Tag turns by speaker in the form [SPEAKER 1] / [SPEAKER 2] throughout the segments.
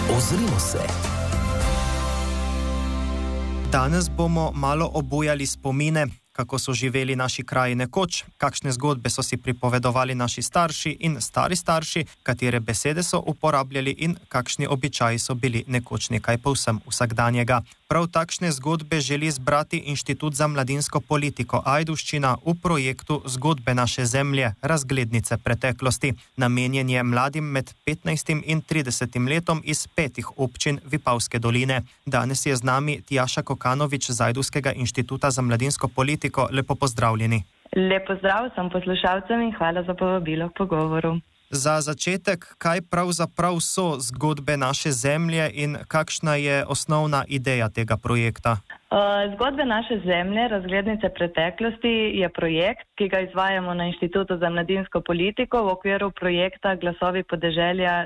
[SPEAKER 1] Ozrimo se. Danes bomo malo obujali spomine, kako so živeli naši kraji nekoč, kakšne zgodbe so si pripovedovali naši starši in stari starši, katere besede so uporabljali in kakšni običaji so bili nekoč nekaj povsem vsakdanjega. Prav takšne zgodbe želi zbrati Inštitut za mladinsko politiko Ajdovščina v projektu Zgodbe naše zemlje, razglednice preteklosti. Namenjen je mladim med 15 in 30 letom iz 5 občin Vipavske doline. Danes je z nami Tjaša Kokanovič z Ajdovskega inštituta za mladinsko politiko. Lepo pozdravljeni.
[SPEAKER 2] Lep pozdrav vsem poslušalcem in hvala za povabilo k pogovoru.
[SPEAKER 1] Za začetek, kaj pravzaprav so zgodbe naše zemlje in kakšna je osnovna ideja tega projekta?
[SPEAKER 2] Zgodbe naše zemlje, razglednice preteklosti, je projekt, ki ga izvajamo na Inštitutu za mladinsko politiko v okviru projekta Glasovi podeželja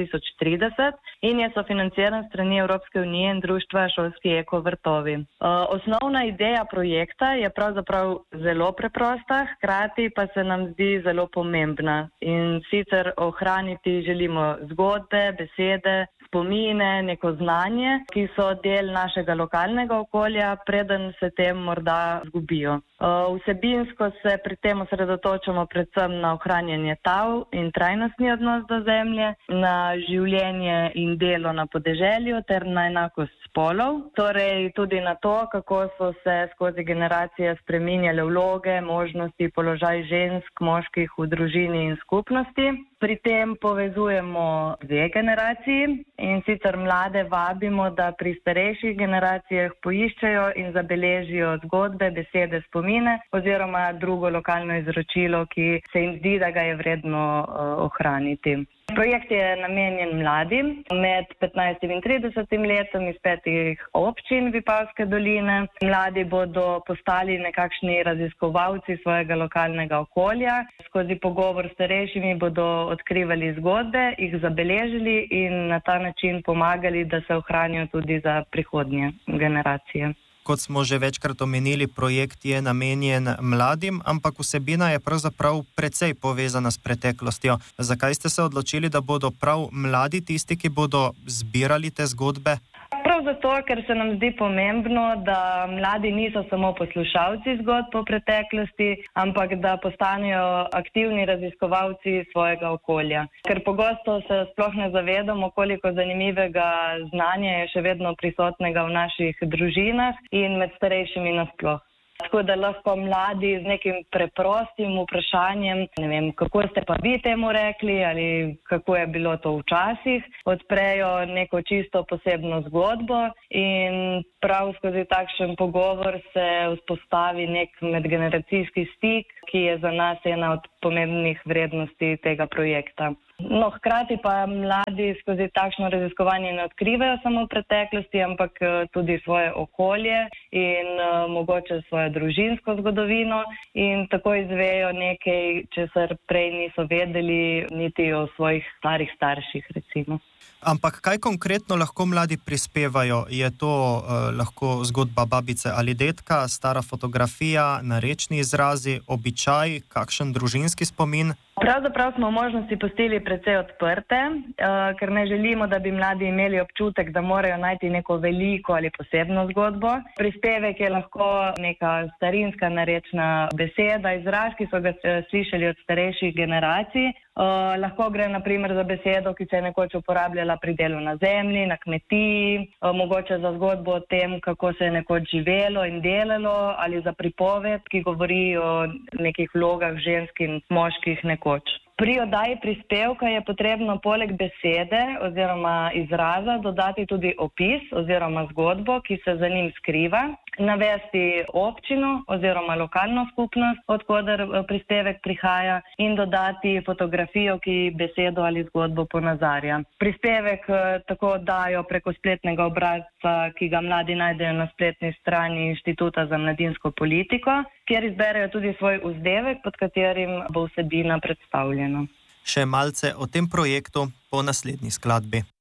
[SPEAKER 2] 2030 in je sofinanciran strani Evropske unije in društva Šolski eko vrtovi. Osnovna ideja projekta je pravzaprav zelo preprosta, hkrati pa se nam zdi zelo pomembna. In sicer ohraniti želimo zgodbe, besede, spomine, neko znanje, ki so del našega lokalnega okolja, preden se tem morda zgubijo. Vsebinsko se pri tem osredotočamo predvsem na ohranjanje tal in trajnostni odnos do zemlje, na življenje in delo na podeželju ter na enakost spolov, torej tudi na to, kako so se skozi generacije spreminjale vloge, možnosti, položaj žensk, moških v družini in skupnosti. Pri tem povezujemo dve generaciji in sicer mlade vabimo, da pri starejših generacijah poiščejo in zabeležijo zgodbe, besede, spomine oziroma drugo lokalno izročilo, ki se jim zdi, da ga je vredno ohraniti. Projekt je namenjen mladim med 15 in 30 letom iz 5 občin Vipavske doline. Mladi bodo postali nekakšni raziskovalci svojega lokalnega okolja. Skozi pogovor s starejšimi bodo odkrivali zgodbe, jih zabeležili in na ta način pomagali, da se ohranijo tudi za prihodnje generacije.
[SPEAKER 1] Kot smo že večkrat omenili, projekt je namenjen mladim, ampak vsebina je pravzaprav precej povezana s preteklostjo. Zakaj ste se odločili, da bodo prav mladi tisti, ki bodo zbirali te zgodbe?
[SPEAKER 2] Prav zato, ker se nam zdi pomembno, da mladi niso samo poslušalci zgodb o preteklosti, ampak da postanejo aktivni raziskovalci svojega okolja. Ker pogosto se sploh ne zavedamo, koliko zanimivega znanja je še vedno prisotnega v naših družinah in med starejšimi nasploh. Tako da lahko mladi z nekim preprostim vprašanjem, ne vem, kako ste pa vi temu rekli ali kako je bilo to včasih, odprejo neko čisto posebno zgodbo in prav skozi takšen pogovor se vzpostavi nek medgeneracijski stik, ki je za nas ena od pomembnih vrednosti tega projekta. No, hkrati pa mladi skozi takšno raziskovanje ne odkrivajo samo preteklosti, ampak tudi svoje okolje in mogoče svojo družinsko zgodovino in tako izvejo nekaj, česar prej niso vedeli niti o svojih starih starših, recimo.
[SPEAKER 1] Ampak kaj konkretno lahko mladi prispevajo? Je to lahko zgodba babice ali dedka, stara fotografija, narečni izrazi, običaj, kakšen družinski spomin?
[SPEAKER 2] Pravzaprav smo možnosti pustili precej odprte, ker ne želimo, da bi mladi imeli občutek, da morajo najti neko veliko ali posebno zgodbo. Prispevek je lahko neka starinska narečna beseda, izraz, ki so ga slišali od starejših generacij. Lahko gre na primer za besedo, ki se je nekoč uporabljala pri delu na zemlji, na kmetiji, mogoče za zgodbo o tem, kako se je nekoč živelo in delalo, ali za pripoved, ki govori o nekih vlogah žensk in moških nekoč. Pri oddaji prispevka je potrebno poleg besede oziroma izraza dodati tudi opis oziroma zgodbo, ki se za njim skriva, navesti občino oziroma lokalno skupnost, od koder prispevek prihaja, in dodati fotografijo, ki besedo ali zgodbo ponazarja. Prispevek tako oddajo preko spletnega obrazca, ki ga mladi najdejo na spletni strani Inštituta za mladinsko politiko, kjer izberejo tudi svoj vzdevek, pod katerim bo vsebina predstavljena.
[SPEAKER 1] Še malce o tem projektu po naslednji skladbi.